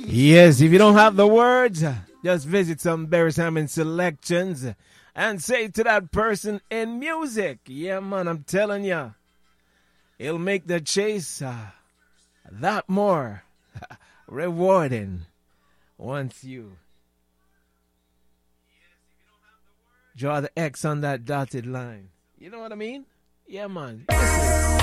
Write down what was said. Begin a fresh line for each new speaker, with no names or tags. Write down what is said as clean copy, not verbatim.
Yes, if you don't have the words, just visit some Barry Simon selections and say to that person in music. Yeah, man, I'm telling you, it'll make the chase that more rewarding once you draw the X on that dotted line. You know what I mean? Yeah, man. Listen.